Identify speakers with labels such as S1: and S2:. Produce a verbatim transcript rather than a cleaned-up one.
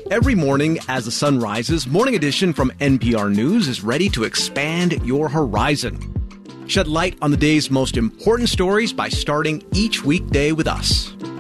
S1: Every morning as the sun rises, Morning Edition from N P R News is ready to expand your horizon. Shed light on the day's most important stories by starting each weekday with us.